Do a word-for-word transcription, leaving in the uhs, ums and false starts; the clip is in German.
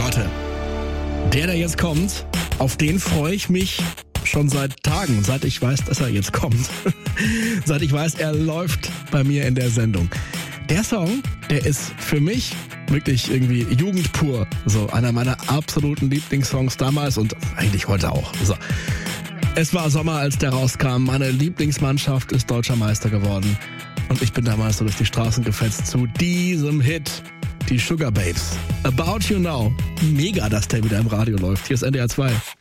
Leute, der, der jetzt kommt, auf den freue ich mich schon seit Tagen, seit ich weiß, dass er jetzt kommt. Seit ich weiß, er läuft bei mir in der Sendung. Der Song, der ist für mich wirklich irgendwie Jugend pur. So einer meiner absoluten Lieblingssongs damals und eigentlich heute auch. So. Es war Sommer, als der rauskam. Meine Lieblingsmannschaft ist deutscher Meister geworden. Und ich bin damals so durch die Straßen gefetzt zu diesem Hit. Die Sugar Babes. About You Now. Mega, dass der wieder im Radio läuft. Hier ist N D R zwei.